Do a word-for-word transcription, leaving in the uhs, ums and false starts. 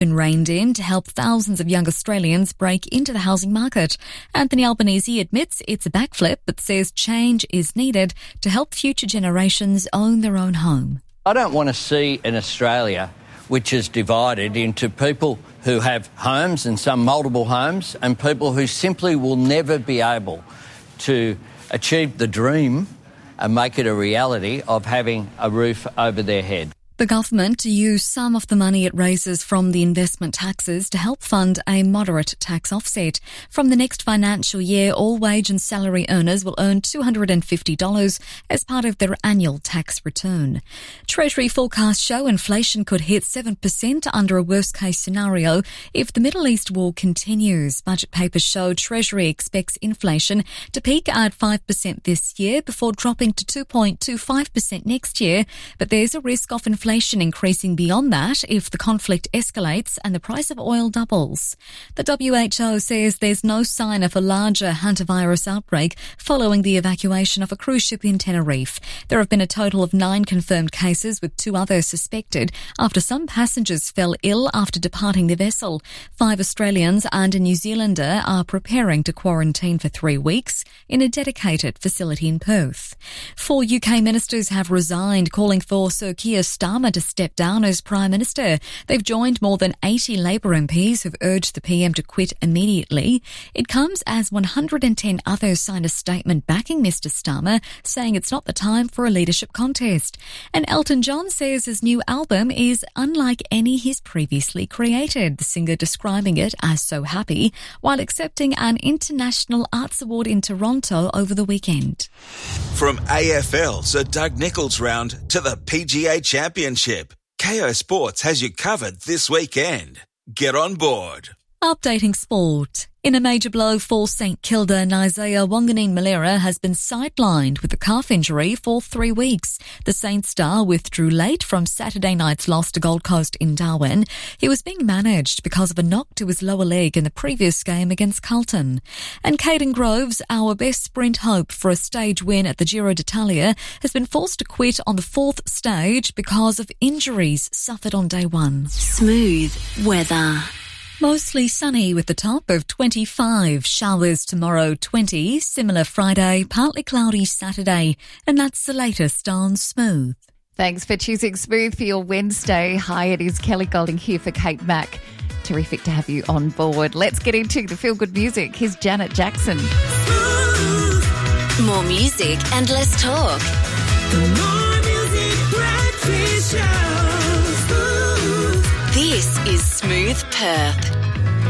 been reined in to help thousands of young Australians break into the housing market. Anthony Albanese admits it's a backflip, but says change is needed to help future generations own their own home. I don't want to see an Australia which is divided into people who have homes and some multiple homes and people who simply will never be able to achieve the dream and make it a reality of having a roof over their head. The government to use some of the money it raises from the investment taxes to help fund a moderate tax offset. From the next financial year, all wage and salary earners will earn two hundred fifty dollars as part of their annual tax return. Treasury forecasts show inflation could hit seven percent under a worst-case scenario if the Middle East war continues. Budget papers show Treasury expects inflation to peak at five percent this year before dropping to two point two five percent next year, but there's a risk of inflation increasing beyond that if the conflict escalates and the price of oil doubles. The W H O says there's no sign of a larger hantavirus outbreak following the evacuation of a cruise ship in Tenerife. There have been a total of nine confirmed cases, with two others suspected after some passengers fell ill after departing the vessel. Five Australians and a New Zealander are preparing to quarantine for three weeks in a dedicated facility in Perth. Four U K ministers have resigned, calling for Sir Keir Starmer to step down as Prime Minister. They've joined more than eighty Labour M Ps who've urged the P M to quit immediately. It comes as one hundred ten others signed a statement backing Mister Starmer, saying it's not the time for a leadership contest. And Elton John says his new album is unlike any he's previously created, the singer describing it as so happy, while accepting an International Arts Award in Toronto over the weekend. From A F L's a Doug Nicholls round to the P G A Championship, K O Sports has you covered this weekend. Get on board. Updating sport. In a major blow for St Kilda, Isaiah Wanganeen-Malera has been sidelined with a calf injury for three weeks. The Saints star withdrew late from Saturday night's loss to Gold Coast in Darwin. He was being managed because of a knock to his lower leg in the previous game against Carlton. And Caden Groves, our best sprint hope for a stage win at the Giro d'Italia, has been forced to quit on the fourth stage because of injuries suffered on day one. Smooth weather. Mostly sunny with a top of twenty-five. Showers tomorrow, twenty. Similar Friday, partly cloudy Saturday. And that's the latest on Smooth. Thanks for choosing Smooth for your Wednesday. Hi, it is Kelly Golding here for Kate Mack. Terrific to have you on board. Let's get into the feel-good music. Here's Janet Jackson. More music and less talk. The more music breakfast show. This is Smooth Perth.